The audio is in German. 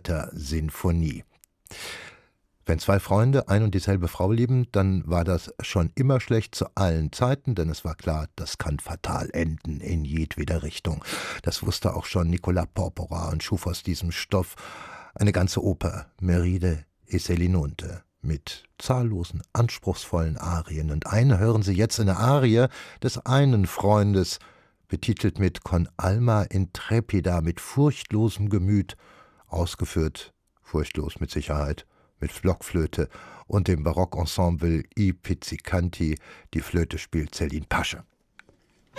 Theatersinfonie. Wenn zwei Freunde ein und dieselbe Frau lieben, dann war das schon immer schlecht zu allen Zeiten, denn es war klar, das kann fatal enden in jedweder Richtung. Das wusste auch schon Nicolas Porpora und schuf aus diesem Stoff eine ganze Oper, Meride e Selinunte, mit zahllosen, anspruchsvollen Arien. Und eine hören Sie jetzt in der Arie des einen Freundes, betitelt mit Con alma intrepida, mit furchtlosem Gemüt, ausgeführt, furchtlos mit Sicherheit, mit Blockflöte und dem Barockensemble I Pizzicanti. Die Flöte spielt Céline Pasche.